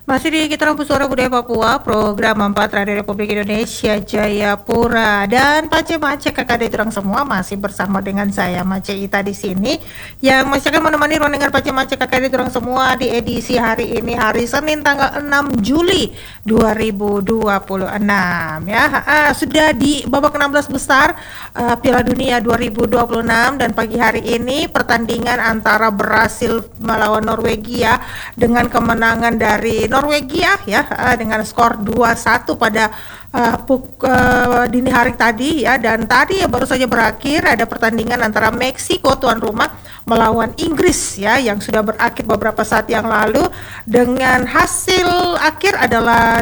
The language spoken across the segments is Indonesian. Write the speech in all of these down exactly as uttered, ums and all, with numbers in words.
Masih di Kita Rampu Suara Budaya Papua, program empat Radio Republik Indonesia Jayapura, dan Pace Mace kakak dari orang semua masih bersama dengan saya Mace Ita di sini yang masih akan menemani ruang dengar Pace Mace kakak dari orang semua di edisi hari ini, hari Senin tanggal enam Juli dua ribu dua puluh enam ya. Ah, sudah di babak enam belas besar uh, Piala Dunia dua ribu dua puluh enam, dan pagi hari ini pertandingan antara Brasil melawan Norwegia dengan kemenangan dari Norwegia ya uh, dengan skor dua satu pada uh, puk, uh, dini hari tadi ya. Dan tadi ya baru saja berakhir ada pertandingan antara Meksiko tuan rumah melawan Inggris ya, yang sudah berakhir beberapa saat yang lalu dengan hasil akhir adalah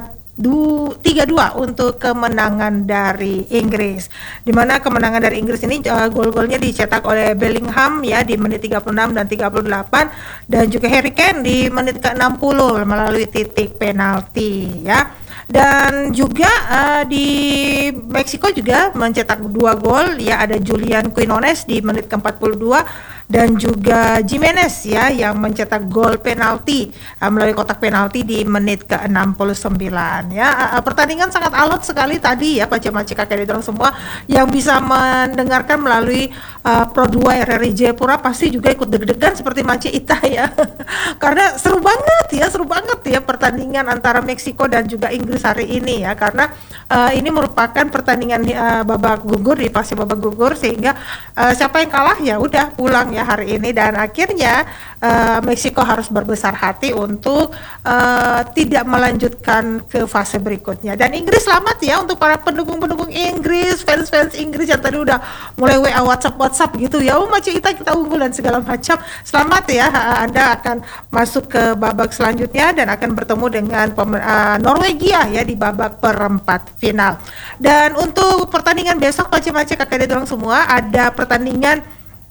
tiga dua untuk kemenangan dari Inggris, di mana kemenangan dari Inggris ini uh, gol-golnya dicetak oleh Bellingham ya di menit tiga puluh enam dan tiga puluh delapan, dan juga Harry Kane di menit ke enam puluh melalui titik penalti ya. Dan juga uh, di Meksiko juga mencetak dua gol ya, ada Julian Quinones di menit ke empat puluh dua dan juga Jimenez ya yang mencetak gol penalti uh, melalui kotak penalti di menit ke enam puluh sembilan ya. Uh, pertandingan sangat alot sekali tadi ya, Pace-Mace kakek dorong semua yang bisa mendengarkan melalui uh, Pro dua R R I Jayapura pasti juga ikut deg-degan seperti Mace Ita ya. Karena seru banget ya, seru banget ya pertandingan antara Meksiko dan juga Inggris hari ini ya, karena uh, ini merupakan pertandingan uh, babak gugur di fase babak gugur, sehingga uh, siapa yang kalah ya udah pulang ya hari ini, dan akhirnya uh, Meksiko harus berbesar hati untuk uh, tidak melanjutkan ke fase berikutnya. Dan Inggris selamat ya untuk para pendukung-pendukung Inggris, fans-fans Inggris yang tadi udah mulai W A WhatsApp-WhatsApp gitu ya, oh Mace Ita kita unggul dan segala macam. Selamat ya, Anda akan masuk ke babak selanjutnya dan akan bertemu dengan pemer- uh, Norwegia ya di babak perempat final. Dan untuk pertandingan besok Pace-Mace kakak dorong semua, ada pertandingan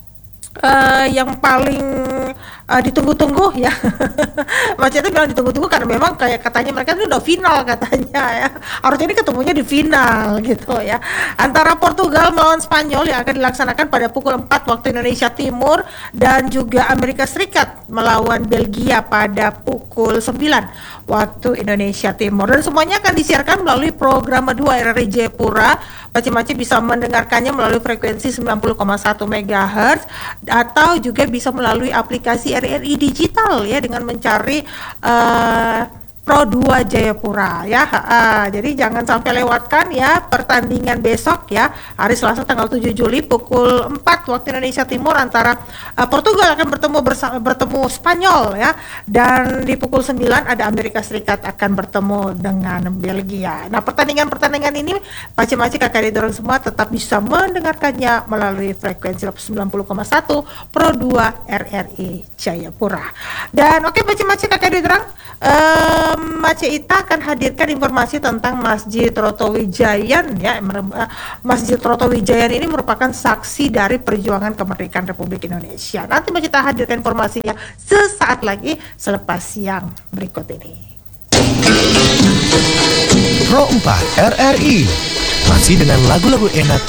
Uh, yang paling uh, ditunggu-tunggu ya. Mace itu bilang ditunggu-tunggu karena memang kayak katanya mereka itu udah final katanya ya. Harusnya ini ketemunya di final gitu ya. Antara Portugal melawan Spanyol yang akan dilaksanakan pada pukul empat waktu Indonesia Timur, dan juga Amerika Serikat melawan Belgia pada pukul sembilan waktu Indonesia Timur. Dan semuanya akan disiarkan melalui program dua R R I Jayapura. Pace-Mace bisa mendengarkannya melalui frekuensi sembilan puluh koma satu megahertz atau juga bisa melalui aplikasi R R I digital ya dengan mencari uh, Pro dua Jayapura ya. Uh, jadi jangan sampai lewatkan ya pertandingan besok ya, hari Selasa tanggal tujuh Juli pukul empat waktu Indonesia Timur antara uh, Portugal akan bertemu bersama bertemu Spanyol ya, dan di pukul sembilan ada Amerika Serikat akan bertemu dengan Belgia. Nah, pertandingan-pertandingan ini Pace-Mace kakak dorong semua tetap bisa mendengarkannya melalui frekuensi sembilan puluh koma satu Pro dua R R I Jayapura. Dan oke okay, Pace-Mace kakak dorong, uh, Mace Ita akan hadirkan informasi tentang Masjid Roto Wijayan ya. Masjid Roto Wijayan ini merupakan saksi dari perjuangan kemerdekaan Republik Indonesia. Nanti Mace Ita hadirkan informasinya sesaat lagi selepas yang berikut ini. Pro empat R R I masih dengan lagu-lagu enak